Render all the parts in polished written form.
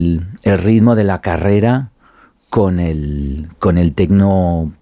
el ritmo de la carrera con el tecno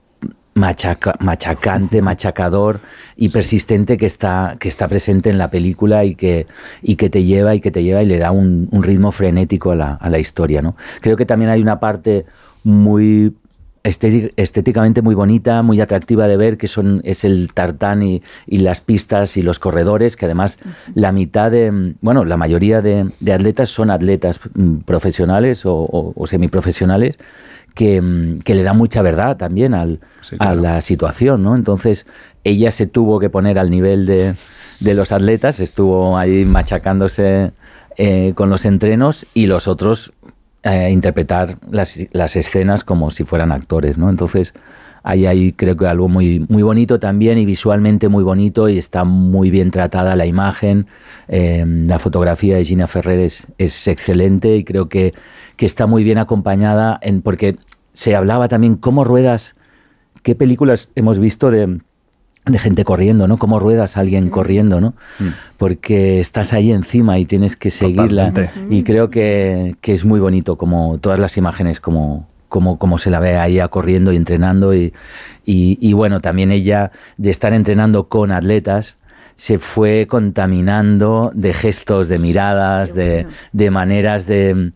machacante, machacador y persistente que está presente en la película y que te lleva y le da un ritmo frenético a la historia, ¿no? Creo que también hay una parte muy estéticamente muy bonita, muy atractiva de ver, que es el tartán y las pistas y los corredores, que además la mayoría de atletas son atletas profesionales o semiprofesionales, que le da mucha verdad también a la situación, ¿no? Entonces ella se tuvo que poner al nivel de los atletas, estuvo ahí machacándose con los entrenos, y los otros interpretar las escenas como si fueran actores, ¿no? Entonces hay creo que algo muy, muy bonito también, y visualmente muy bonito, y está muy bien tratada la imagen. La fotografía de Gina Ferrer es excelente, y creo que está muy bien acompañada, porque se hablaba también cómo ruedas, qué películas hemos visto de gente corriendo, ¿no? Cómo ruedas a alguien corriendo, ¿no? Porque estás ahí encima y tienes que seguirla. Totalmente. Y creo que es muy bonito, como todas las imágenes, como se la ve a ella corriendo y entrenando. Y bueno, también ella, de estar entrenando con atletas, se fue contaminando de gestos, de miradas, de maneras de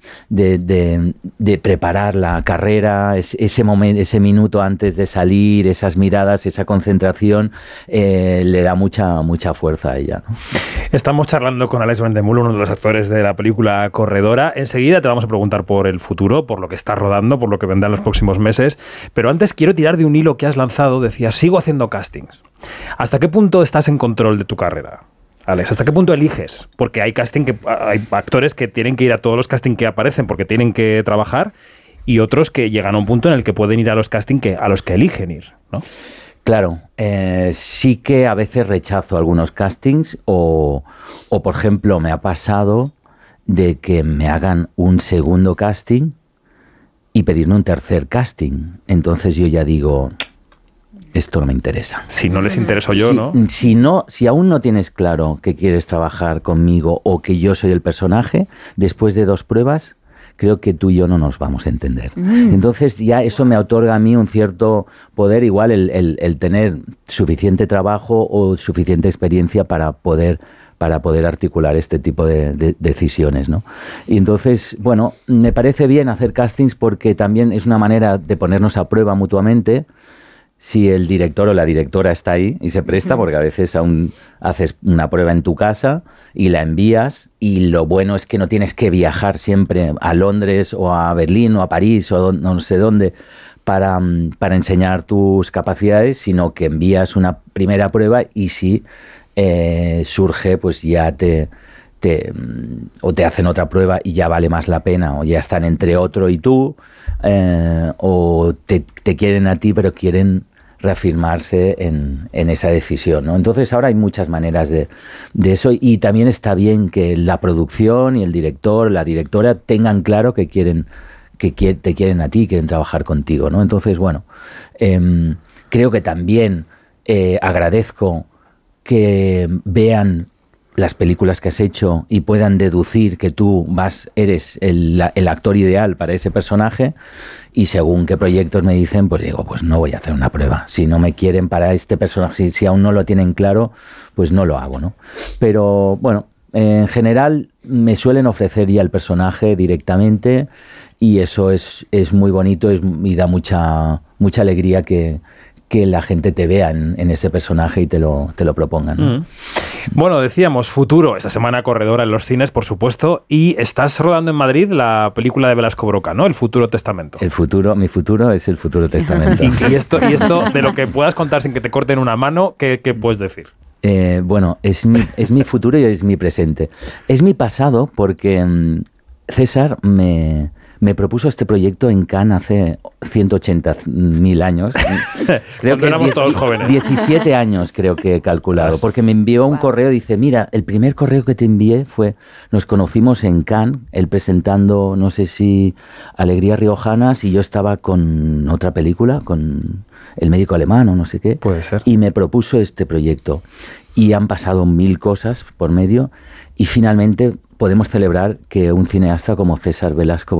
preparar la carrera, ese momento, ese minuto antes de salir, esas miradas, esa concentración, le da mucha fuerza a ella, ¿no? Estamos charlando con Alex Vendemul, uno de los actores de la película Corredora. Enseguida te vamos a preguntar por el futuro, por lo que está rodando, por lo que vendrá en los próximos meses. Pero antes quiero tirar de un hilo que has lanzado. Decías, sigo haciendo castings. ¿Hasta qué punto estás en control de tu carrera, Alex? ¿Hasta qué punto eliges? Porque hay actores que tienen que ir a todos los castings que aparecen porque tienen que trabajar, y otros que llegan a un punto en el que pueden ir a los castings a los que eligen ir, ¿no? Claro, sí que a veces rechazo algunos castings o por ejemplo, me ha pasado de que me hagan un segundo casting y pedirme un tercer casting. Entonces yo ya digo, esto no me interesa. Si no les intereso yo, ¿no? Si aún no tienes claro que quieres trabajar conmigo o que yo soy el personaje, después de 2 pruebas, creo que tú y yo no nos vamos a entender. Entonces ya eso me otorga a mí un cierto poder, igual el tener suficiente trabajo o suficiente experiencia para poder articular este tipo de decisiones, ¿no? Y entonces, bueno, me parece bien hacer castings porque también es una manera de ponernos a prueba mutuamente. Si el director o la directora está ahí y se presta, porque a veces aún haces una prueba en tu casa y la envías, y lo bueno es que no tienes que viajar siempre a Londres o a Berlín o a París o no sé dónde para enseñar tus capacidades, sino que envías una primera prueba, y si surge, pues ya te hacen otra prueba y ya vale más la pena, o ya están entre otro y tú, o te quieren a ti pero quieren reafirmarse en esa decisión, ¿no? Entonces ahora hay muchas maneras de eso, y también está bien que la producción y el director, la directora tengan claro que te quieren a ti, quieren trabajar contigo, ¿no? Entonces, bueno, creo que también agradezco que vean las películas que has hecho y puedan deducir que tú eres el actor ideal para ese personaje, y según qué proyectos me dicen, pues digo, pues no voy a hacer una prueba. Si no me quieren para este personaje, si aún no lo tienen claro, pues no lo hago, ¿no? Pero bueno, en general me suelen ofrecer ya el personaje directamente, y eso es muy bonito, y da mucha alegría que la gente te vea en ese personaje y te lo propongan, ¿no? Bueno, decíamos futuro, esta semana Corredora en los cines, por supuesto, y estás rodando en Madrid la película de Velasco Broca, ¿no? El Futuro Testamento. Mi futuro es el Futuro Testamento. y esto de lo que puedas contar sin que te corten una mano, ¿qué puedes decir? Bueno, es mi futuro y es mi presente. Es mi pasado porque César me propuso este proyecto en Cannes hace 180.000 años. Creo que éramos todos jóvenes. 17 años creo que he calculado, porque me envió un correo, dice, mira, el primer correo que te envié nos conocimos en Cannes, él presentando, no sé si Alegrías Riojanas, y yo estaba con otra película, con El médico alemán o no sé qué. Puede ser. Y me propuso este proyecto. Y han pasado 1000 cosas por medio, y finalmente podemos celebrar que un cineasta como César Velasco